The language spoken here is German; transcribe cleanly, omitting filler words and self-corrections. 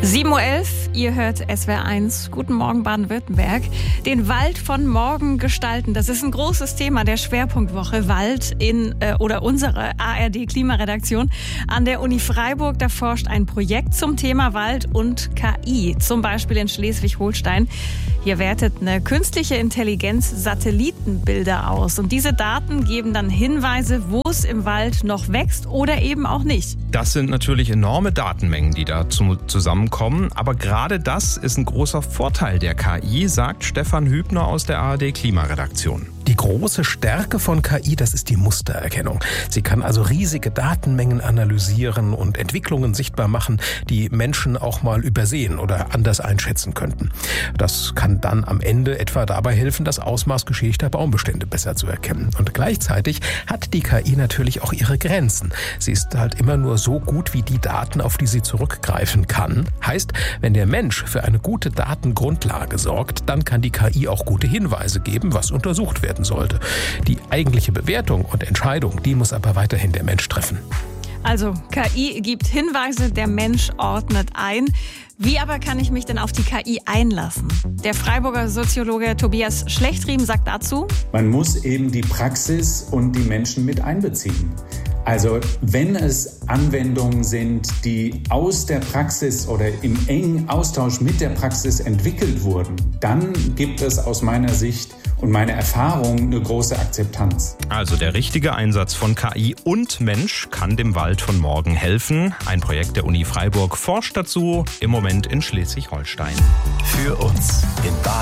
7:11 Uhr, ihr hört SWR1. Guten Morgen Baden-Württemberg. Den Wald von morgen gestalten, das ist ein großes Thema der Schwerpunktwoche Wald in unsere ARD-Klimaredaktion an der Uni Freiburg. Da forscht ein Projekt zum Thema Wald und KI, zum Beispiel in Schleswig-Holstein. Hier wertet eine künstliche Intelligenz Satellitenbilder aus. Und diese Daten geben dann Hinweise, wo es im Wald noch wächst oder eben auch nicht. Das sind natürlich enorme Datenmengen, die da zusammenkommen. Aber gerade das ist ein großer Vorteil der KI, sagt Stefan Hübner aus der ARD-Klimaredaktion. Die große Stärke von KI, das ist die Mustererkennung. Sie kann also riesige Datenmengen analysieren und Entwicklungen sichtbar machen, die Menschen auch mal übersehen oder anders einschätzen könnten. Das kann dann am Ende etwa dabei helfen, das Ausmaß geschädigter Baumbestände besser zu erkennen. Und gleichzeitig hat die KI natürlich auch ihre Grenzen. Sie ist halt immer nur so gut wie die Daten, auf die sie zurückgreifen kann. Heißt, wenn der Mensch für eine gute Datengrundlage sorgt, dann kann die KI auch gute Hinweise geben, was untersucht werden sollte. Die eigentliche Bewertung und Entscheidung, die muss aber weiterhin der Mensch treffen. Also KI gibt Hinweise, der Mensch ordnet ein. Wie aber kann ich mich denn auf die KI einlassen? Der Freiburger Soziologe Tobias Schlechtriem sagt dazu: Man muss eben die Praxis und die Menschen mit einbeziehen. Also wenn es Anwendungen sind, die aus der Praxis oder im engen Austausch mit der Praxis entwickelt wurden, dann gibt es aus meiner Sicht und meiner Erfahrung eine große Akzeptanz. Also der richtige Einsatz von KI und Mensch kann dem Wald von morgen helfen. Ein Projekt der Uni Freiburg forscht dazu, im Moment in Schleswig-Holstein. Für uns in Baden.